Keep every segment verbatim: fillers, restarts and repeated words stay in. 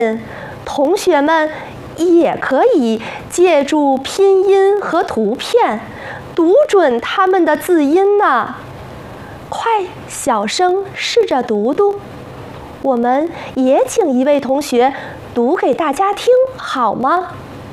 同学们也可以借助拼音和图片读准它们的字音呢。快，小声试着读读。我们也请一位同学读给大家听，好吗？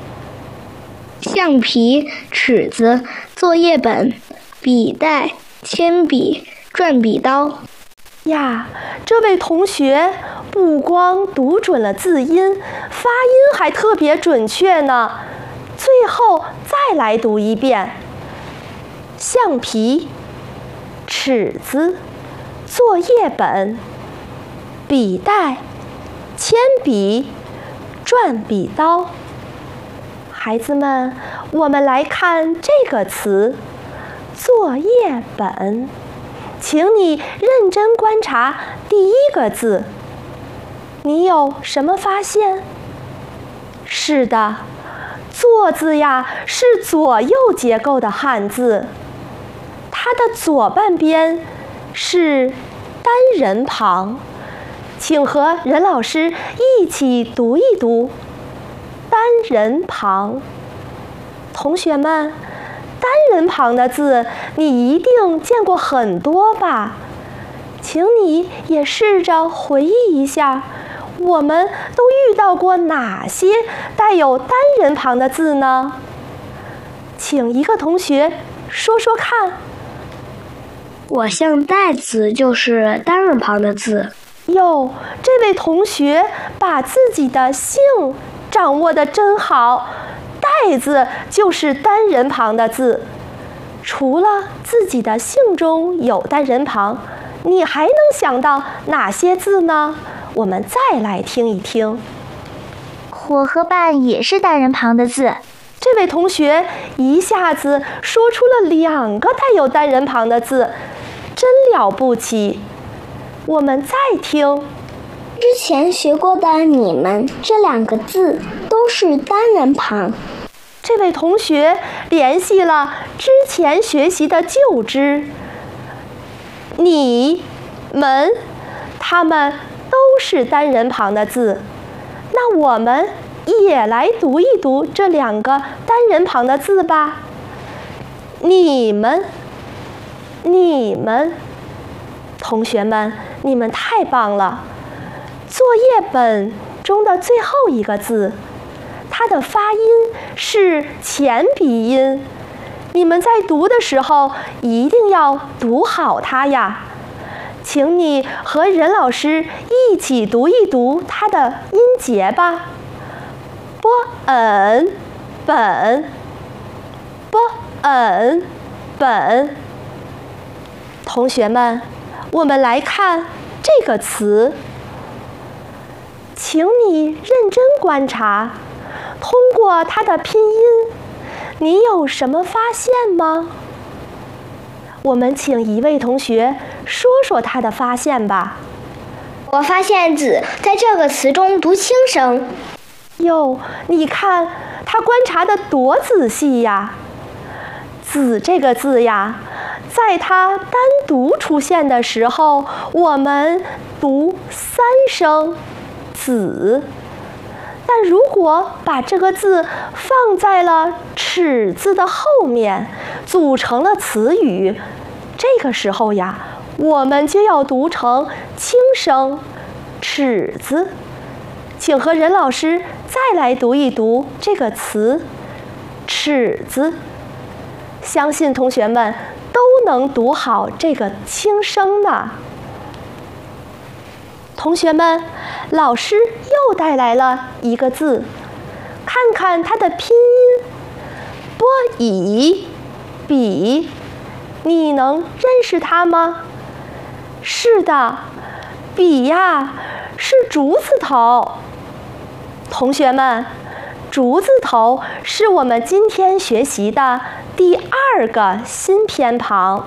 橡皮、尺子、作业本、笔袋、铅笔、转笔刀。 呀，这位同学不光读准了字音，发音还特别准确呢。最后再来读一遍：橡皮、尺子、作业本、笔袋、铅笔、转笔刀。孩子们，我们来看这个词“作业本”。请你认真观察第一个字，你有什么发现？是的，“作”字呀是左右结构的汉字，它的左半边是单人旁，请和任老师一起读一读单人旁。同学们，单人旁的字你一定见过很多吧？请你也试着回忆一下，我们都遇到过哪些带有单人旁的字呢？请一个同学说说看。 我像袋子就是单人旁的字。 哟，这位同学把自己的姓掌握得真好，袋子就是单人旁的字。除了自己的姓中有单人旁，你还能想到哪些字呢？我们再来听一听。 火和伴也是单人旁的字。 这位同学一下子说出了两个带有单人旁的字，真了不起。我们再听。 之前学过的你们这两个字都是单人旁。 这位同学联系了之前学习的旧知，你们它们都是单人旁的字。那我们也来读一读这两个单人旁的字吧。你们，你们，同学们，你们太棒了！作业本中的最后一个字，它的发音是前鼻音，你们在读的时候一定要读好它呀。请你和任老师一起读一读它的音节吧。波恩本，波恩本。同学们，我们来看这个词，请你认真观察，通过它的拼音，你有什么发现吗？我们请一位同学说说他的发现吧。 我发现子在这个词中读轻声。 哟，你看他观察的多仔细呀！子这个字呀，在它单独出现的时候，我们读三声子。但如果把这个字放在了尺字的后面，组成了词语，这个时候呀，我们就要读成轻声尺字。请和任老师再来读一读这个词尺字，相信同学们都能读好这个轻声的。同学们，老师又带来了一个字，看看它的拼音，波以笔，你能认识它吗？是的，笔呀是竹字头。同学们，竹字头是我们今天学习的第二个新偏旁。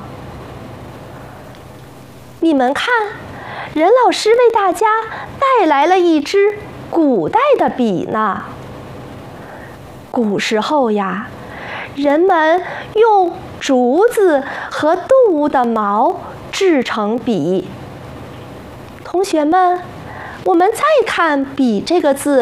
你们看，任老师为大家带来了一支古代的笔呢。古时候呀，人们用竹子和动物的毛制成笔。同学们， 我们再看“比”这个字，